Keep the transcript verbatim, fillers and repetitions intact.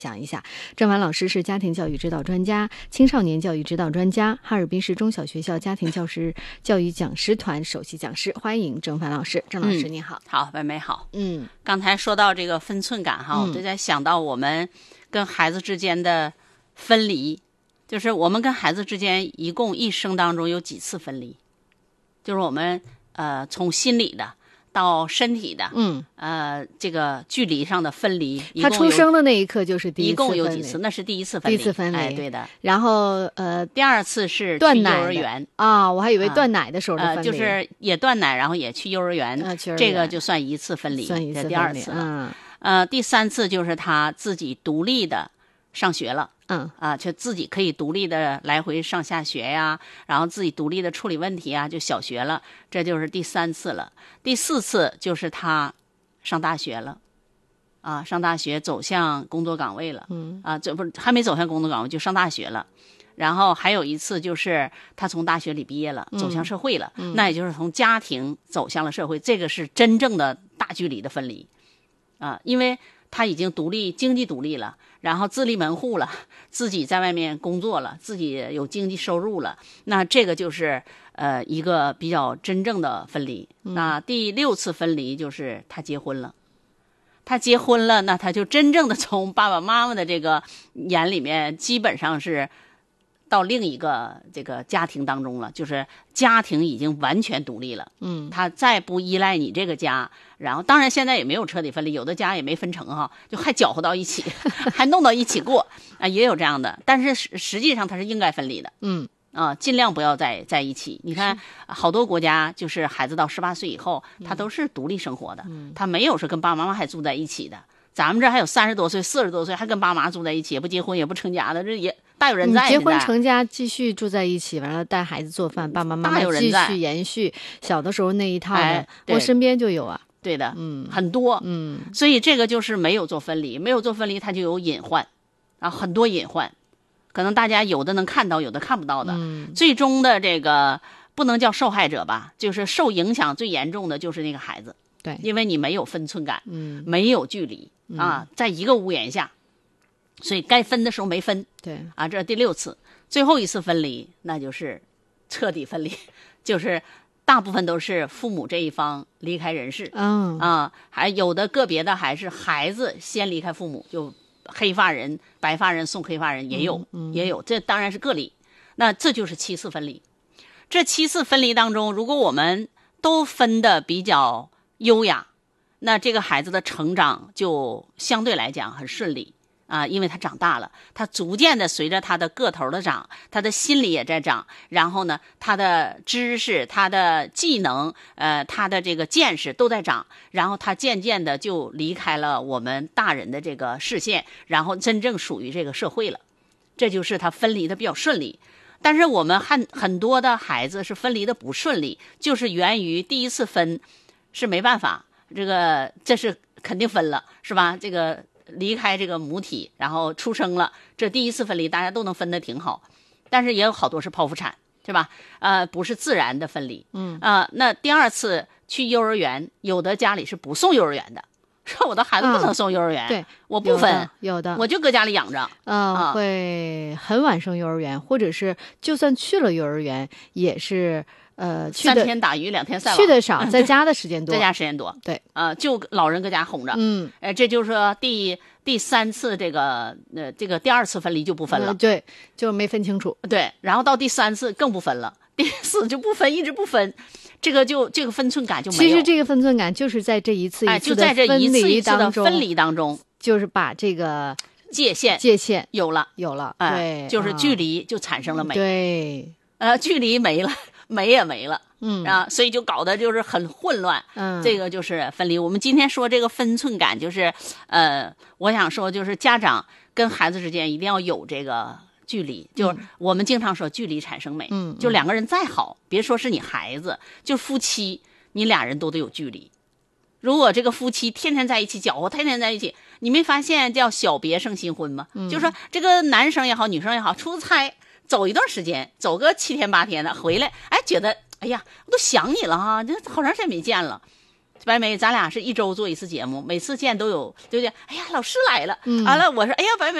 讲一下，郑凡老师是家庭教育指导专家、青少年教育指导专家，哈尔滨市中小学校家庭教师教育讲师团首席讲师。欢迎郑凡老师。郑老师、嗯、你好。 好，文梅好。 嗯， 刚才说到这个分寸感哈，我就在想到我们跟孩子之间的分离，就是我们跟孩子之间一共一生当中有几次分离，就是我们呃从心理的到身体的， 嗯， 呃，这个距离上的分离， 他出生的那一刻就是第一次分离， 一共有几次？那是第一次分离， 第一次分离， 哎，对的。 然后呃， 第二次是断去幼儿园啊，我还以为断奶的时候的分离， 呃，就是也断奶，然后也去幼儿园， 呃、去幼儿园这个就算一次分离， 算一次分离， 这第二次了。 嗯， 呃，第三次就是他自己独立的上学了。 嗯啊，就自己可以独立的来回上下学呀，然后自己独立的处理问题啊，就小学了，这就是第三次了。第四次就是他上大学了，啊，上大学走向工作岗位了， 嗯啊，这不是还没走向工作岗位就上大学了。然后还有一次就是他从大学里毕业了，走向社会了， 嗯、 那也就是从家庭走向了社会，这个是真正的大距离的分离，啊，因为他已经独立，经济独立了。然后自立门户了，自己在外面工作了，自己有经济收入了，那这个就是呃一个比较真正的分离。 嗯、 那第六次分离就是他结婚了，他结婚了，那他就真正的从爸爸妈妈的这个眼里面，基本上是到另一个这个家庭当中了，就是家庭已经完全独立了。 嗯， 他再不依赖你这个家，然后当然现在也没有彻底分离，有的家也没分成哈，就还搅和到一起，还弄到一起过啊，也有这样的。但是实实际上他是应该分离的。 嗯啊，尽量不要在在一起。你看，好多国家就是孩子到十八岁以后，他都是独立生活的， 嗯、 他没有说跟爸爸妈妈还住在一起的。咱们这还有三十多岁、四十多岁还跟爸妈住在一起，也不结婚也不成家的，这也大有人在。 结婚成家继续住在一起，完了带孩子做饭，爸爸妈妈继续延续小的时候那一套的， 哎、 我身边就有啊。 对的， 嗯， 很多， 嗯， 所以这个就是没有做分离，没有做分离，它就有隐患啊，很多隐患，可能大家有的能看到，有的看不到的。 嗯， 最终的这个不能叫受害者吧，就是受影响最严重的就是那个孩子。 对， 因为你没有分寸感， 嗯， 没有距离、嗯、啊，在一个屋檐下，所以该分的时候没分。 对啊，这是第六次，最后一次分离，那就是彻底分离，就是大部分都是父母这一方离开人世。 嗯啊，还有的个别的还是孩子先离开父母，就黑发人白发人送黑发人也有、 嗯嗯、 也有，这当然是个例。那这就是七次分离。这七次分离当中，如果我们都分的比较优雅，那这个孩子的成长就相对来讲很顺利啊，因为他长大了，他逐渐的随着他的个头的长，他的心理也在长，然后呢，他的知识、他的技能、呃，他的这个见识都在长，然后他渐渐的就离开了我们大人的这个视线，然后真正属于这个社会了，这就是他分离的比较顺利。但是我们很很多的孩子是分离的不顺利，就是源于第一次分是没办法，这个这是肯定分了，是吧？这个离开这个母体，然后出生了，这第一次分离大家都能分得挺好，但是也有好多是剖腹产，是吧？呃，不是自然的分离， 嗯啊、呃，那第二次去幼儿园，有的家里是不送幼儿园的。说我的孩子不能送幼儿园， 嗯、对， 我不分， 有的，有的我就搁家里养着。 嗯、呃啊， 会很晚送幼儿园，或者是就算去了幼儿园，也是呃去的三天打鱼两天晒网， 去的少，在家的时间多， 在家时间多。 对， 呃，就老人搁家哄着。 嗯， 呃，这就是说第第三次这个呃这个第二次分离就不分了， 呃、对，就没分清楚。 对，然后到第三次更不分了，第四就不分，一直不分。这个就这个分寸感就没有。 其实这个分寸感就是在这一次一次的分离当中， 哎、就在这一次一次的分离当中， 就是把这个界限界限有了有了， 哎、 对， 就是距离就产生了美。 啊、对， 呃，距离没了，美也没了， 嗯啊，所以就搞得就是很混乱。 嗯， 这个就是分离。我们今天说这个分寸感，就是呃，我想说就是家长跟孩子之间一定要有这个距离，就我们经常说距离产生美， 嗯， 就两个人再好，别说是你孩子，就夫妻，你俩人都得有距离。如果这个夫妻天天在一起搅和，天天在一起，你没发现叫小别胜新婚吗？ 嗯、 就是说这个男生也好，女生也好，出差走一段时间，走个七天八天的回来，哎，觉得哎呀，我都想你了哈，这好长时间没见了。 白梅，咱俩是一周做一次节目，每次见都有，对不对？哎呀，老师来了， 嗯完了，我说，哎呀，白梅。